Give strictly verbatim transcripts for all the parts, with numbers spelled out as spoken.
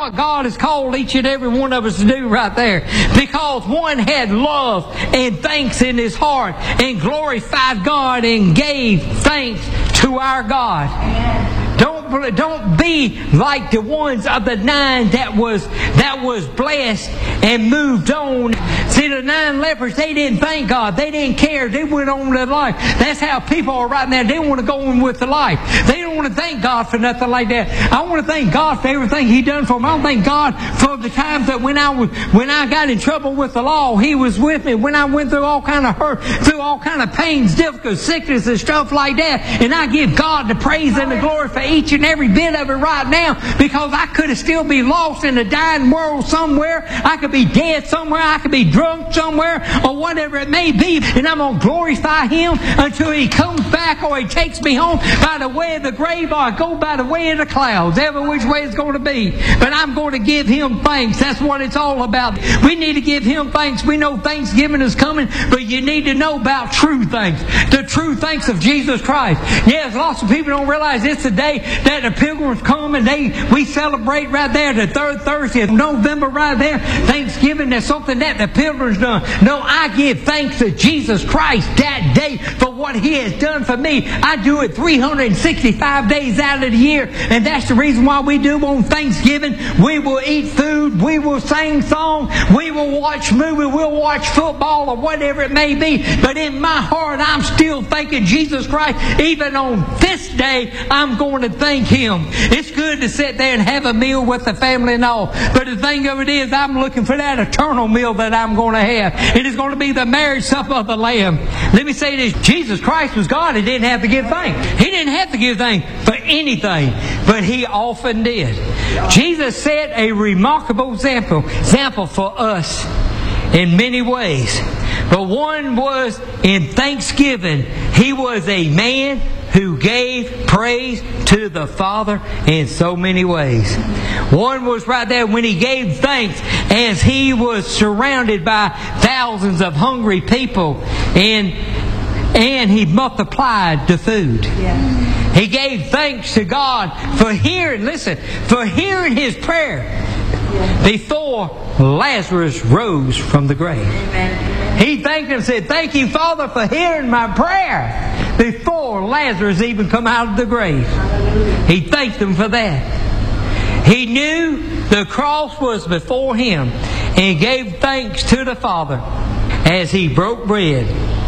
what God has called each and every one of us to do right there. Because one had love and thanks in his heart and glorified God and gave thanks to our God. Don't, don't be like the ones of the nine that was that was blessed and moved on. See, the nine lepers, they didn't thank God. They didn't care. They went on with their life. That's how people are right now. They want to go on with their life. They don't want to thank God for nothing like that. I want to thank God for everything He done for me. I want to thank God for the times that when I was, when I got in trouble with the law, He was with me. When I went through all kind of hurt, through all kind of pains, difficulties, sickness, and stuff like that. And I give God the praise and the glory for each and every bit of it right now, because I could have still be lost in a dying world somewhere. I could be dead somewhere. I could be drunk somewhere, or whatever it may be. And I'm going to glorify Him until He comes back, or He takes me home by the way of the grave, or I go by the way of the clouds. Every which way it's going to be. But I'm going to give Him thanks. That's what it's all about. We need to give Him thanks. We know Thanksgiving is coming, but you need to know about true thanks. The true thanks of Jesus Christ. Yes, lots of people don't realize it's the day that the pilgrims come and they we celebrate right there, the third Thursday of November right there. Thanksgiving is something that the pilgrims done. No, I give thanks to Jesus Christ that day for what He has done for me. I do it three hundred sixty-five days out of the year, and that's the reason why we do on Thanksgiving. We will eat food, we will sing songs, we will watch movies, we'll watch football or whatever it may be. But in my heart, I'm still thanking Jesus Christ. Even on this day, I'm going to thank Him. It's good to sit there and have a meal with the family and all. But the thing of it is, I'm looking for that eternal meal that I'm going to have. It is going to be the marriage supper of the Lamb. Let me say this. Jesus Christ was God. He didn't have to give thanks. He didn't have to give thanks for anything. But He often did. Jesus set a remarkable example, example for us in many ways. But one was in thanksgiving. He was a man who gave praise to the Father in so many ways. One was right there when He gave thanks as He was surrounded by thousands of hungry people, and and He multiplied the food. Yeah. He gave thanks to God for hearing, listen, for hearing his prayer before Lazarus rose from the grave. Amen. He thanked Him and said, "Thank you, Father, for hearing my prayer before Lazarus even come out of the grave." He thanked Him for that. He knew the cross was before Him and gave thanks to the Father as He broke bread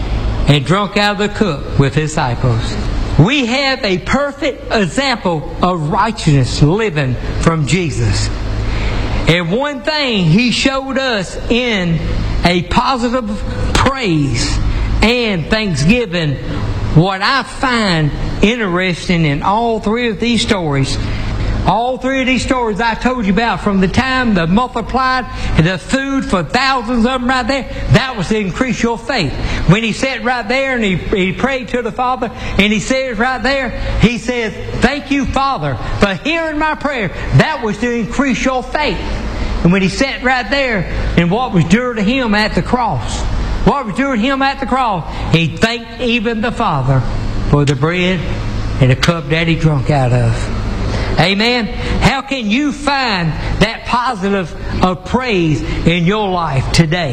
and drank out of the cup with His disciples. We have a perfect example of righteousness living from Jesus. And one thing He showed us in a positive praise and thanksgiving, what I find interesting in all three of these stories, all three of these stories I told you about, from the time the multiplied the food for thousands of them right there, that was to increase your faith. When He sat right there and he, he prayed to the Father, and He says right there, He says, "Thank you, Father, for hearing my prayer." That was to increase your faith. And when He sat right there, and what was due to Him at the cross, what was due to Him at the cross, He thanked even the Father for the bread and the cup that He drunk out of. Amen. How can you find that positive of praise in your life today?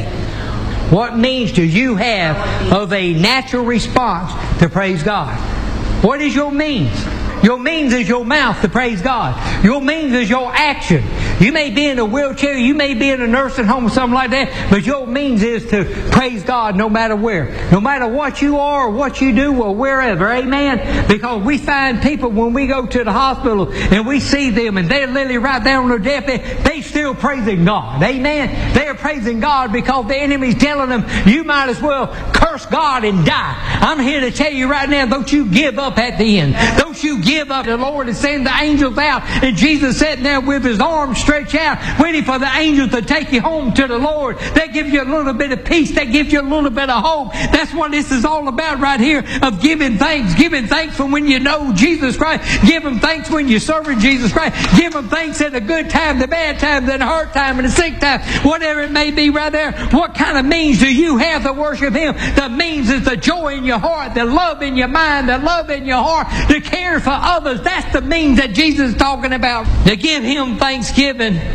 What means do you have of a natural response to praise God? What is your means? Your means is your mouth to praise God. Your means is your action. You may be in a wheelchair, you may be in a nursing home or something like that, but your means is to praise God no matter where. No matter what you are or what you do or wherever. Amen? Because we find people when we go to the hospital and we see them and they're literally right there on their deathbed, they still praising God. Amen? They're praising God because the enemy's telling them, you might as well curse God and die. I'm here to tell you right now, don't you give up at the end. Don't you give up. The Lord is sending the angels out, and Jesus sitting there with His arms stretched out, waiting for the angels to take you home to the Lord. That gives you a little bit of peace. That gives you a little bit of hope. That's what this is all about right here, of giving thanks. Giving thanks for when you know Jesus Christ. Give Him thanks when you're serving Jesus Christ. Give Him thanks in the good time, the bad time, the hard time, and the sick time. Whatever it may be right there. What kind of means do you have to worship Him? The means is the joy in your heart, the love in your mind, the love in your heart, the care for others. That's the means that Jesus is talking about. To give Him thanksgiving